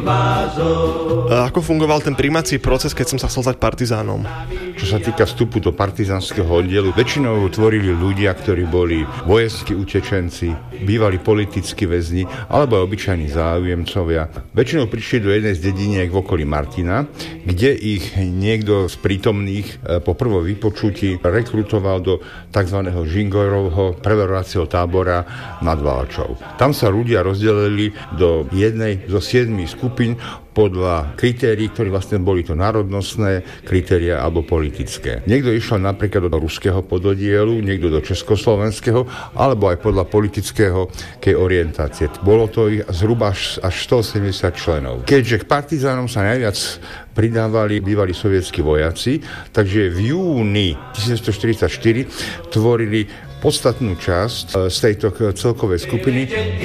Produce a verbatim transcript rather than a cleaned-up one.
A ako fungoval ten prijímací proces, keď som sa chcel stať partizánom? Čo sa týka vstupu do partizánskeho oddielu, väčšinou tvorili ľudia, ktorí boli vojenskí utečenci, bývali politickí väzni alebo aj obyčajní záujemcovia. Väčšinou prišli do jednej z dediniek v okolí Martina, kde ich niekto z prítomných po prvom vypočutí rekrutoval do tzv. Žingorovho preverovacieho tábora nad Valčou. Tam sa ľudia rozdelili do jednej zo siedmich skupín podľa kritérií, ktoré vlastne boli to národnostné kritéria alebo politické. Niekto išiel napríklad do ruského pododielu, niekto do československého, alebo aj podľa politického kej orientácie. Bolo to ich zhruba až stoosemdesiat členov. Keďže k partizánom sa najviac pridávali bývalí sovietskí vojaci, takže v júni devätnásťstoštyridsaťštyri tvorili podstatnú časť z tejto celkovej skupiny